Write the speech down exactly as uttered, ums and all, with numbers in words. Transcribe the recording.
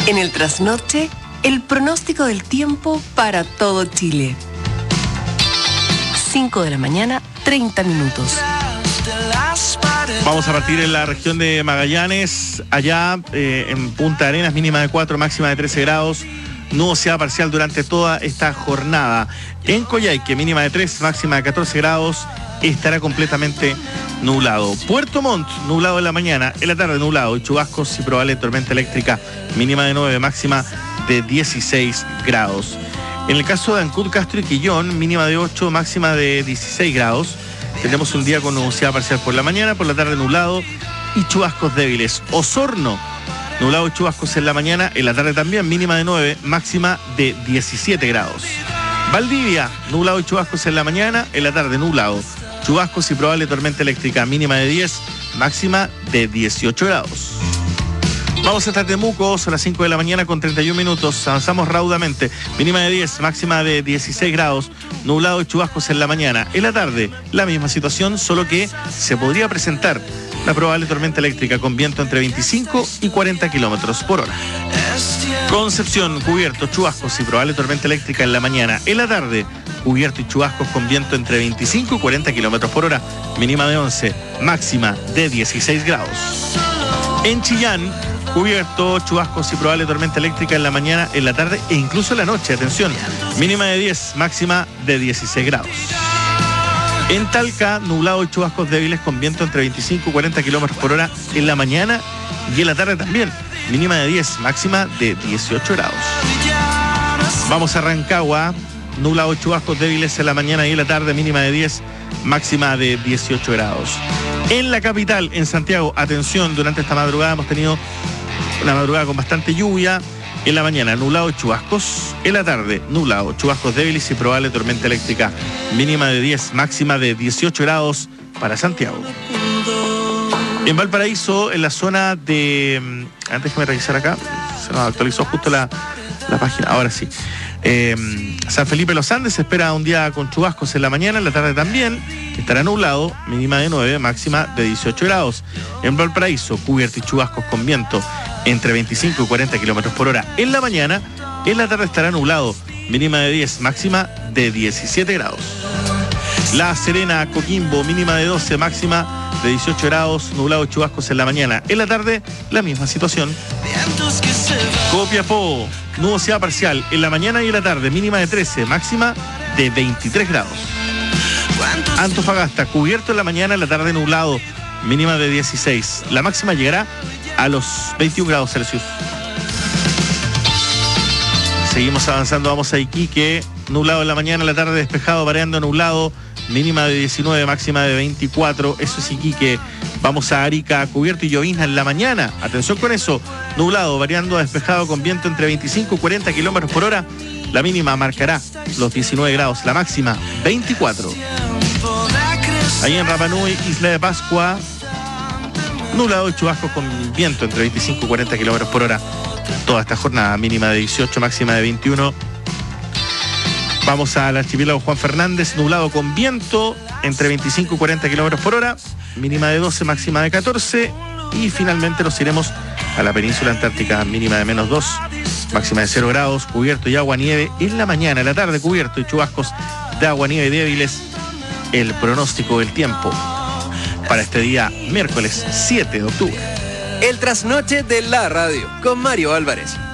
En el trasnoche, el pronóstico del tiempo para todo Chile. cinco de la mañana, treinta minutos. Vamos a partir en la región de Magallanes, allá eh, en Punta Arenas, mínima de cuatro, máxima de trece grados, nubosidad parcial durante toda esta jornada. En Coyhaique, mínima de tres, máxima de catorce grados, estará completamente nublado. Puerto Montt, nublado en la mañana, en la tarde nublado y chubascos y probable tormenta eléctrica, mínima de nueve, máxima de dieciséis grados. En el caso de Ancud, Castro y Quillón, mínima de ocho, máxima de dieciséis grados. Tenemos un día con nubosidad parcial por la mañana, por la tarde nublado y chubascos débiles. Osorno, nublado y chubascos en la mañana, en la tarde también, mínima de nueve, máxima de diecisiete grados. Valdivia, nublado y chubascos en la mañana, en la tarde nublado, chubascos y probable tormenta eléctrica, mínima de diez, máxima de dieciocho grados. Vamos hasta Temuco, son las cinco de la mañana con treinta y un minutos, avanzamos raudamente, mínima de diez, máxima de dieciséis grados, nublado y chubascos en la mañana. En la tarde, la misma situación, solo que se podría presentar la probable tormenta eléctrica con viento entre veinticinco y cuarenta kilómetros por hora. Concepción, cubierto, chubascos y probable tormenta eléctrica en la mañana. En la tarde, cubierto y chubascos con viento entre veinticinco y cuarenta kilómetros por hora, mínima de once, máxima de dieciséis grados. En Chillán, cubierto, chubascos y probable tormenta eléctrica en la mañana, en la tarde e incluso en la noche. Atención, mínima de diez, máxima de dieciséis grados. En Talca, nublado y chubascos débiles con viento entre veinticinco y cuarenta kilómetros por hora en la mañana y en la tarde también. Mínima de diez, máxima de dieciocho grados. Vamos a Rancagua, nublado y chubascos débiles en la mañana y en la tarde, mínima de diez, máxima de dieciocho grados. En la capital, en Santiago, atención, durante esta madrugada hemos tenido una madrugada con bastante lluvia. En la mañana, nublado y chubascos. En la tarde, nublado, chubascos débiles y probable tormenta eléctrica. Mínima de diez, máxima de dieciocho grados para Santiago. En Valparaíso, en la zona de... Antes que me revisar acá, se nos actualizó justo la, la página. Ahora sí. Eh, San Felipe Los Andes se espera un día con chubascos en la mañana, en la tarde también. Estará nublado, mínima de nueve, máxima de dieciocho grados. En Valparaíso, cubierto y chubascos con viento entre veinticinco y cuarenta kilómetros por hora en la mañana. En la tarde estará nublado, mínima de diez, máxima de diecisiete grados. La Serena, Coquimbo, mínima de doce, máxima de dieciocho grados, nublado y chubascos en la mañana. En la tarde, la misma situación. Copiapó, nubosidad parcial en la mañana y en la tarde, mínima de trece, máxima de veintitrés grados. Antofagasta, cubierto en la mañana, en la tarde nublado, mínima de dieciséis. La máxima llegará a los veintiún grados Celsius. Seguimos avanzando, vamos a Iquique, nublado en la mañana, en la tarde despejado, variando nublado, mínima de diecinueve, máxima de veinticuatro, eso es Iquique. Vamos a Arica, cubierto y llovizna en la mañana, atención con eso, nublado, variando despejado con viento entre veinticinco y cuarenta kilómetros por hora, la mínima marcará los diecinueve grados, la máxima veinticuatro. Ahí en Rapa Nui, Isla de Pascua, nublado y chubascos con viento entre veinticinco y cuarenta kilómetros por hora toda esta jornada, mínima de dieciocho, máxima de veintiuno. Vamos al archipiélago Juan Fernández, nublado con viento entre veinticinco y cuarenta kilómetros por hora, mínima de doce, máxima de catorce. Y finalmente nos iremos a la península antártica, mínima de menos dos, máxima de cero grados, cubierto y agua nieve en la mañana, en la tarde cubierto y chubascos de agua nieve débiles. El pronóstico del tiempo para este día miércoles siete de octubre. El trasnoche de la radio con Mario Álvarez.